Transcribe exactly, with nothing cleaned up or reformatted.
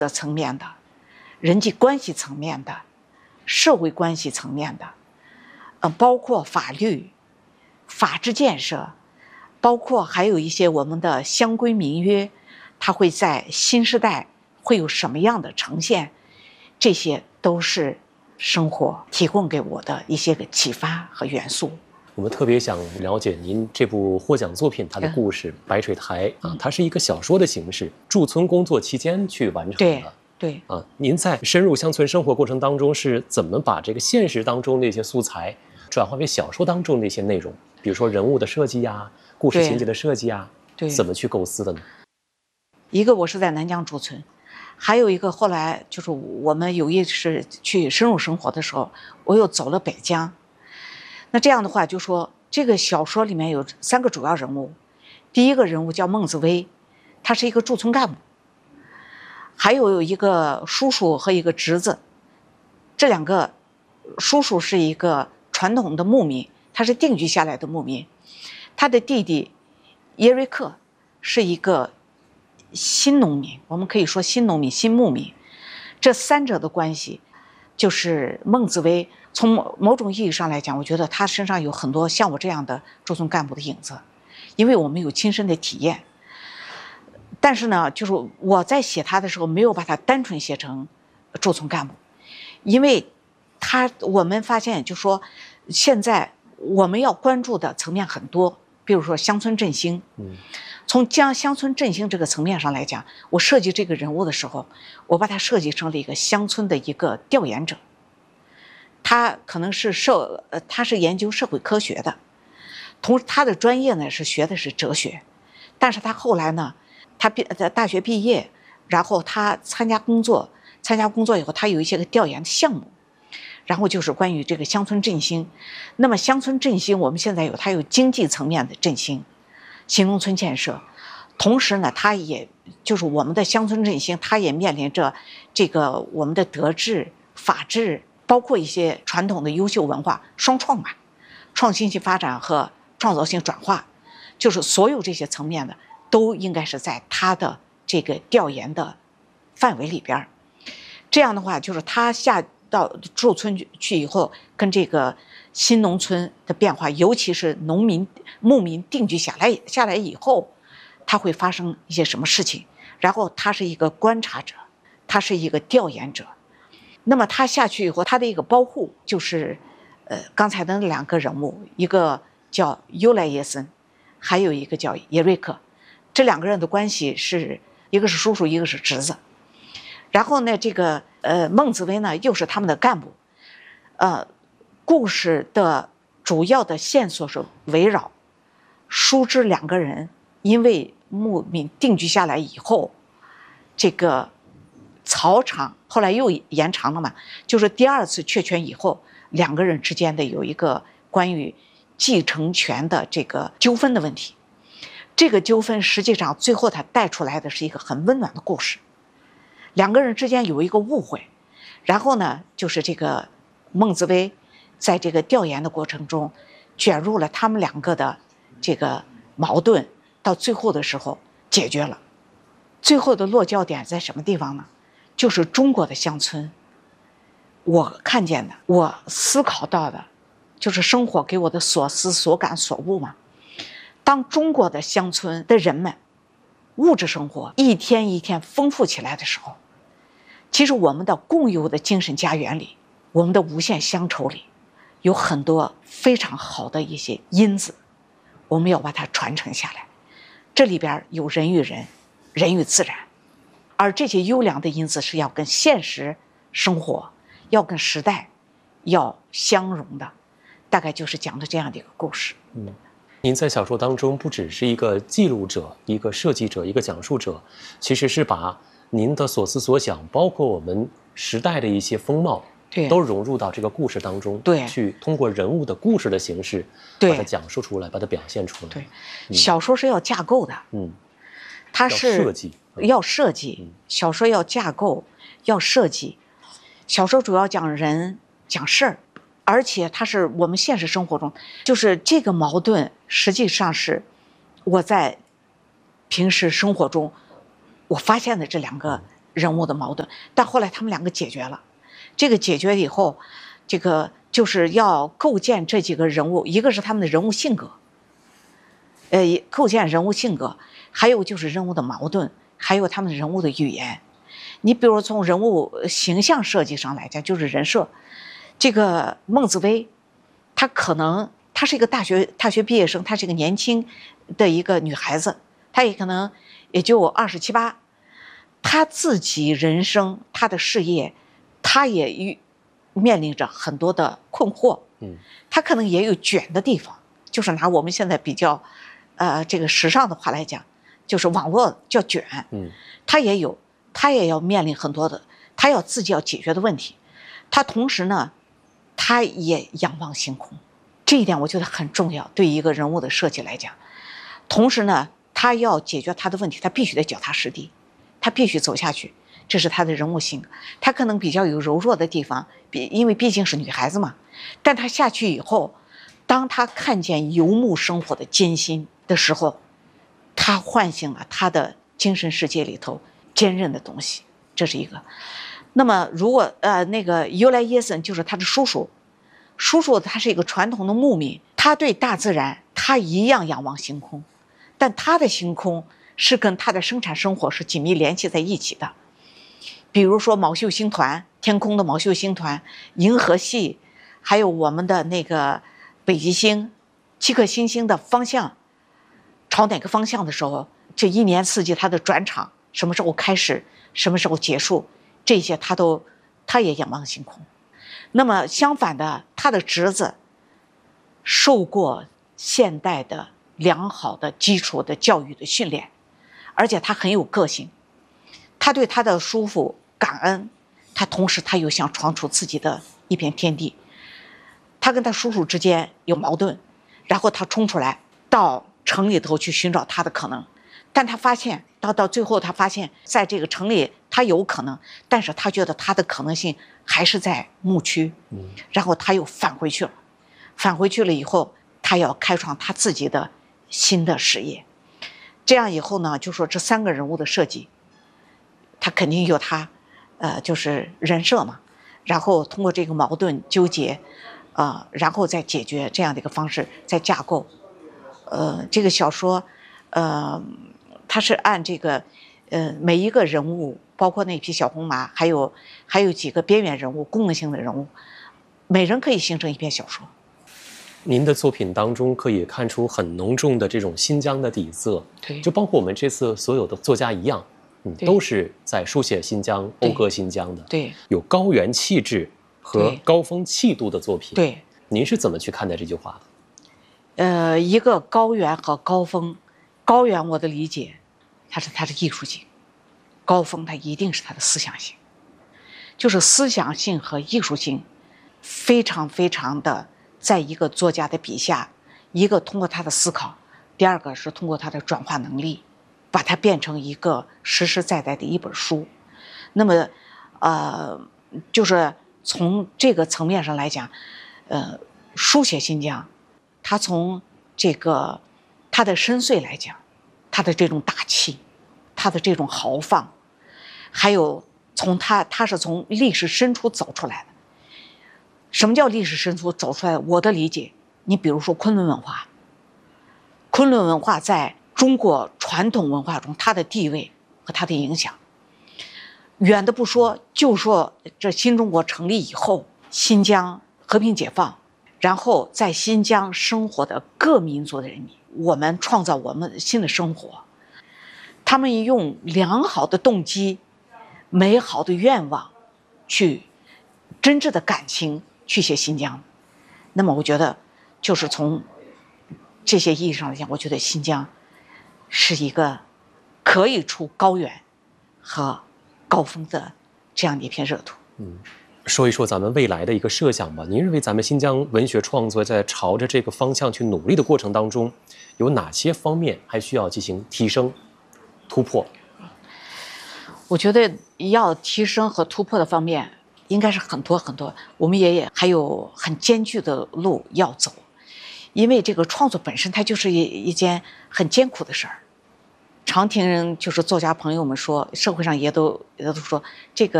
的层面的、人际关系层面的、社会关系层面的，呃，包括法律、法治建设，包括还有一些我们的乡规民约，它会在新时代会有什么样的呈现，这些都是生活提供给我的一些个启发和元素。 我们特别想了解您这部获奖作品它的故事《白水台》啊，它是一个小说的形式，驻村工作期间去完成的。 对对啊，您在深入乡村生活过程当中是怎么把这个现实当中那些素材转化为小说当中那些内容？比如说人物的设计呀、故事情节的设计呀， 对， 怎么去构思的呢？ 一个我是在南疆驻村，还有一个后来就是我们有意识去深入生活的时候，我又走了北疆。那这样的话，就说这个小说里面有三个主要人物，第一个人物叫孟子威，他是一个驻村干部，还有一个叔叔和一个侄子，这两个叔叔是一个传统的牧民，他是定居下来的牧民，他的弟弟耶瑞克是一个新农民，我们可以说新农民、新牧民。这三者的关系，就是孟子威从某种意义上来讲，我觉得他身上有很多像我这样的驻村干部的影子，因为我们有亲身的体验。但是呢，就是我在写他的时候，没有把他单纯写成驻村干部，因为他我们发现，就说现在我们要关注的层面很多，比如说乡村振兴。 嗯， 从将乡村振兴这个层面上来讲，我设计这个人物的时候，我把他设计成了一个乡村的一个调研者。他可能是社呃，他是研究社会科学的，同时他的专业呢是学的是哲学，但是他后来呢，他毕在大学毕业，然后他参加工作，参加工作以后，他有一些个调研的项目，然后就是关于这个乡村振兴。那么乡村振兴，我们现在有它有经济层面的振兴，新农村建设，同时呢，它也就是我们的乡村振兴，它也面临着这个我们的德治、法治。包括一些传统的优秀文化双创嘛，创新性发展和创造性转化，就是所有这些层面的都应该是在他的这个调研的范围里边。这样的话，就是他下到驻村去以后，跟这个新农村的变化，尤其是农民牧民定居下来下来以后，他会发生一些什么事情？然后他是一个观察者，他是一个调研者。那么他下去以后，他的一个保护就是，呃，刚才的那两个人物，一个叫尤莱耶森，还有一个叫耶瑞克，这两个人的关系是一个是叔叔，一个是侄子。然后呢，这个呃孟子威呢又是他们的干部，呃，故事的主要的线索是围绕叔侄两个人因为牧民定居下来以后，这个草场后来又延长了嘛，就是第二次确权以后，两个人之间的有一个关于继承权的这个纠纷的问题。这个纠纷实际上最后他带出来的是一个很温暖的故事，两个人之间有一个误会，然后呢，就是这个孟子威在这个调研的过程中卷入了他们两个的这个矛盾，到最后的时候解决了。最后的落脚点在什么地方呢？就是中国的乡村，我看见的，我思考到的，就是生活给我的所思所感所悟嘛。当中国的乡村的人们物质生活一天一天丰富起来的时候，其实我们的共有的精神家园里，我们的无限乡愁里，有很多非常好的一些因子，我们要把它传承下来。这里边有人与人，人与自然，而这些优良的因子是要跟现实生活，要跟时代要相融的。大概就是讲的这样的一个故事。 嗯，您在小说当中不只是一个记录者、一个设计者、一个讲述者，其实是把您的所思所想，包括我们时代的一些风貌， 对， 都融入到这个故事当中， 对， 去通过人物的故事的形式， 对， 把它讲述出来，把它表现出来。 对，嗯、小说是要架构的， 嗯， 它是要设计， 嗯、要设计、嗯，小说要架构，要设计。小说主要讲人，讲事儿，而且它是我们现实生活中，就是这个矛盾，实际上是我在平时生活中我发现的这两个人物的矛盾，但后来他们两个解决了。这个解决以后，这个就是要构建这几个人物，一个是他们的人物性格，呃，构建人物性格，还有就是人物的矛盾，还有他们人物的语言。你比如从人物形象设计上来讲，就是人设，这个孟紫薇，她可能她是一个大学大学毕业生，她是一个年轻的一个女孩子，她也可能也就二十七八，她自己人生她的事业，她也遇面临着很多的困惑， 嗯， 她可能也有卷的地方，就是拿我们现在比较，呃，这个时尚的话来讲，就是网络叫卷， 嗯， 她也有。他也要面临很多的，他要自己要解决的问题，他同时呢，他也仰望星空，这一点我觉得很重要，对于一个人物的设计来讲。同时呢，他要解决他的问题，他必须得脚踏实地，他必须走下去，这是他的人物性格。他可能比较有柔弱的地方，比因为毕竟是女孩子嘛，但他下去以后，当他看见游牧生活的艰辛的时候，他唤醒了他的精神世界里头坚韧的东西，这是一个。那么如果呃那个尤莱耶森就是他的叔叔，叔叔他是一个传统的牧民，他对大自然他一样仰望星空，但他的星空是跟他的生产生活是紧密联系在一起的。比如说昴宿星团，天空的昴宿星团，银河系，还有我们的那个北极星，七颗星星的方向朝哪个方向的时候，这一年四季它的转场什么时候开始，什么时候结束，这些他都他也仰望星空。那么相反的，他的侄子受过现代的良好的基础的教育的训练，而且他很有个性，他对他的叔父感恩，他同时他又想闯出自己的一片天地。他跟他叔叔之间有矛盾，然后他冲出来到城里头去寻找他的可能，但他发现到到最后他发现在这个城里他有可能，但是他觉得他的可能性还是在牧区，然后他又返回去了，返回去了以后他要开创他自己的新的事业。这样以后呢，就说这三个人物的设计，他肯定有他呃就是人设嘛，然后通过这个矛盾纠结呃然后再解决这样的一个方式再架构。呃这个小说呃它是按这个呃每一个人物，包括那匹小红马，还有还有几个边缘人物，功能性的人物，每人可以形成一篇小说。 您的作品当中可以看出很浓重的这种新疆的底色， 对， 就包括我们这次所有的作家一样，嗯，都是在书写新疆、讴歌新疆的， 对， 有高原气质和高风气度的作品。 对， 您是怎么去看待这句话的？ 呃，一个高原和高峰，高原我的理解，它是它的艺术性，高峰它一定是它的思想性，就是思想性和艺术性非常非常的在一个作家的笔下，一个通过他的思考，第二个是通过他的转化能力，把它变成一个实实在在的一本书。那么呃就是从这个层面上来讲，呃书写新疆，他从这个他的深邃来讲，他的这种大气，他的这种豪放，还有从他他是从历史深处走出来的。什么叫历史深处走出来的？我的理解，你比如说昆仑文化，昆仑文化在中国传统文化中它的地位和它的影响，远的不说，就说这新中国成立以后，新疆和平解放，然后在新疆生活的各民族的人民，我们创造我们新的生活，他们用良好的动机、美好的愿望，去真挚的感情去写新疆。那么我觉得就是从这些意义上来讲，我觉得新疆是一个可以出高原和高峰的这样的一片热土。 嗯，说一说咱们未来的一个设想吧。您认为咱们新疆文学创作在朝着这个方向去努力的过程当中，有哪些方面还需要进行提升、突破？ 我觉得要提升和突破的方面应该是很多很多，我们也也还有很艰巨的路要走，因为这个创作本身它就是一一件很艰苦的事儿， 常听人就是作家朋友们说，社会上也都也都说这个。